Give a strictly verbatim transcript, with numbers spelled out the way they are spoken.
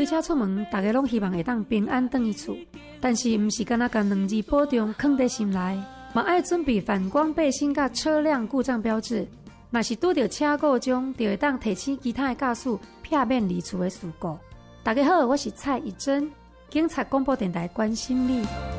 开车出门，大家拢希望会当平安回去厝，但是毋是干那将两字保重藏在心内，嘛爱准备反光背心甲车辆故障标志。若是拄到车故障，就会当提醒其他的驾驶避免离厝的事故。大家好，我是蔡宜珍，警察广播电台关心你。